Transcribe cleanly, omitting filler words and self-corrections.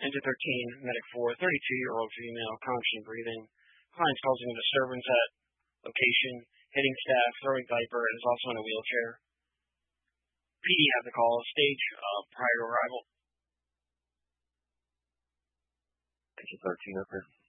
Engine 13, medic 4, 32-year-old female, conscious and breathing. Client's causing a disturbance at location, hitting staff, throwing diaper, and is also in a wheelchair. PD have the call, stage prior to arrival. Engine 13, over.